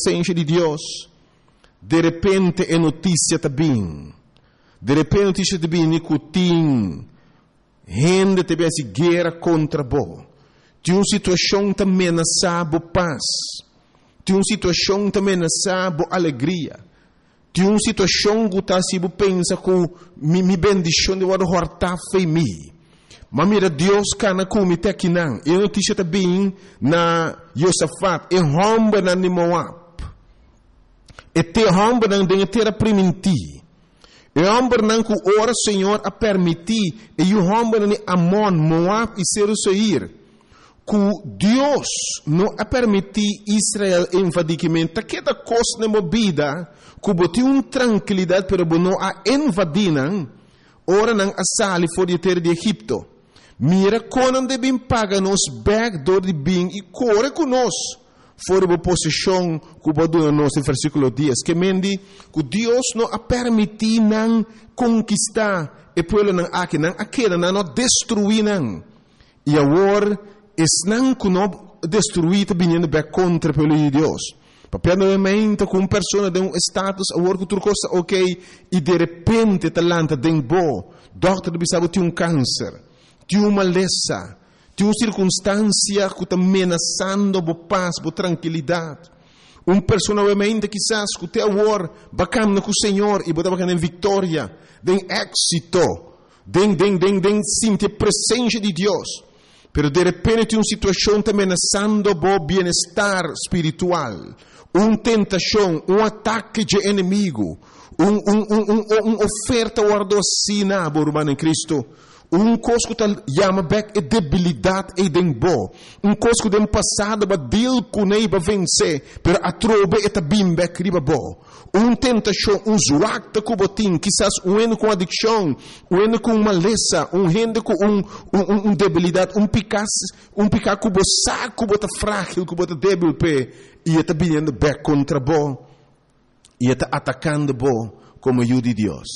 presença de Deus, de repente é notícia também. De repente notícia também que tem gente também se guerra contra você. Tem uma situação também na sabo paz. Tem uma situação também na sabo alegria. Tem uma situação que está se pensa que me bendição de horta foi me. Mas mira Deus cana como te aqui não. E notícia também na Josafat, e romba na Moab. E te romba na denteira primiti. E romba na que ora Senhor a permitir e o romba na Amon, Moab e Seir. Que Deus não a permitir Israel invadimento. Que da coisa na movida, que bote tranquilidade para não a invadir não. Ora não a sali fora de terra de Egipto. Mira quando devem pagar nos backdoor de bem e corre conosco. Fora a posição que o Badu nos em versículo 10. Que mendi que Deus não a permitir não conquistar e pueblo não aqui não aquela não destruir não. E agora não que não destruir também back contra o pueblo de Deus. Papel novamente com uma pessoa de status agora que outra coisa ok e de repente talanta de bo. Doctor bisabo tem câncer. Tem uma maleza, tem uma circunstância que está ameaçando a paz, a tranquilidade. Uma pessoa, obviamente, quizás, que tem agora, bacana com o Senhor, e botar bacana em vitória, em êxito, em sentir a presença de Deus. Pero de repente tem uma situação que está ameaçando o bem-estar espiritual. Uma tentação, ataque de inimigo, uma oferta guardocina, por em Cristo. Coisa que chama back é debilidade e dembo. Coisa que tem passado para deal com ele para vencer, pero a trobe é também back riba bo. Tentação, zuacta que botin, quizás eno com adicção, eno com maleza, gente com debilidade, picaz que bo saco, bota frágil, que bota débil pe, e está vindo back contra bo, e está atacando bo como ajuda de Deus.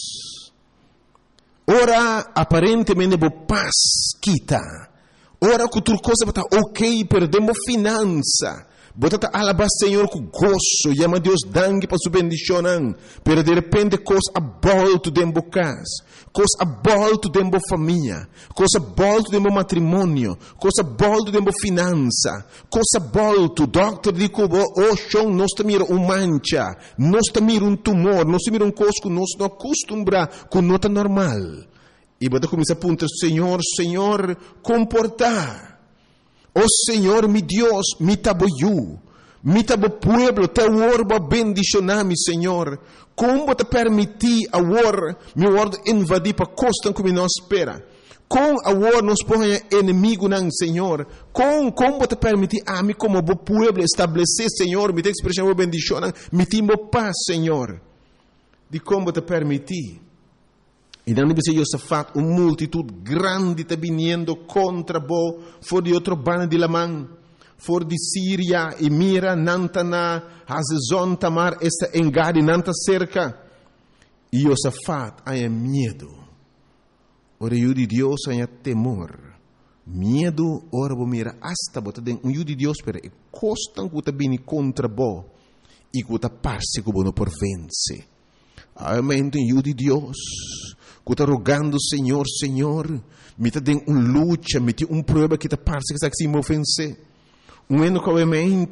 Ora, aparentemente, bo paz quita. Ora, que outra coisa está ok, perdemos finança. Bota alabar Senhor com gozo, chama Deus dangue para sua bendição. Pero de repente, coisa a volta dentro da casa, coisa a volta dentro da família, coisa a volta dentro do matrimônio, coisa a volta dentro da finança, coisa a volta. Doctor diz que o chão nós mira mancha, nós mira tumor, nós mira coisa que nós não acostumbra, que não é normal. E bota começa a apontar, Senhor, comportar. Oh Senhor, mi Deus, mi taboyu, mi tabo pueblo, te orba bendicionar-me, Senhor. Como te permitir agora, meu word invadir para costa como nós espera. Com agora nos põe inimigo não, Senhor. Como te permitir a mim como pueblo estabelecer, Senhor, me tem expressão bendição, me timbo paz, Senhor. De como te permitir. E não deve ser Josafat, uma multitud grande está vindo contra bo, for de outro bando de Lamã, for de Síria, e mira, nantana, Hazezon, Tamar, esta engade, nanta cerca. E Josafat, há medo. Ora, o de Deus, há temor. Medo, ora, mira, hasta bota den, o de Deus, pero e costan que está vindo contra bo, e que está parce que não por vence. Amém, o de Deus. Que está rogando, Senhor, me está dando uma luta, me tem uma prova que está parece que está se ofencer. Ano que obviamente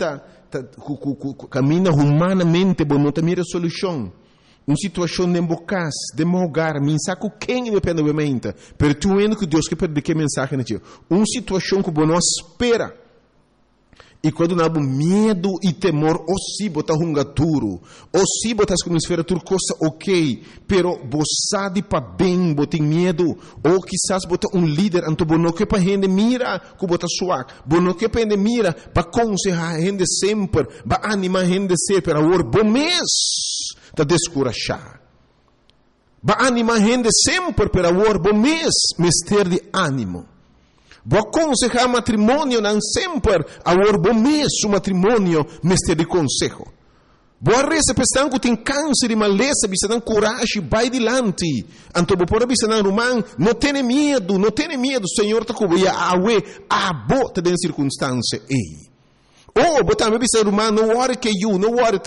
caminha humanamente, mas não tem solução. Uma situação de embocas, de mogar, me saco quem depende obviamente. Pero tu ano que Deus quer perder que mensagem naquilo. Uma situação que não espera. E quando nós temos medo e temor, ou se botar duro, ou se botar como esfera tudo coisa ok, pero você de para bem, botar medo, ou quizás botar líder, então não que para gente mira, que botar suave, não que para gente mira, para aconselhar a gente sempre, para animar a gente sempre, para o bom mês, para descorachar. Para animar a gente sempre, para o bom mês, ter de ânimo. Vou aconselhar matrimônio não sempre, agora bom mês o matrimônio, mestre de consejo. Vou receber que tem câncer e maleza, bisa não coragem, vai adiante. Então, por bisa não romano, não tenha medo, Senhor está cobrindo a bota da circunstância. Ou, botar bisa romano, não worry que you, não worry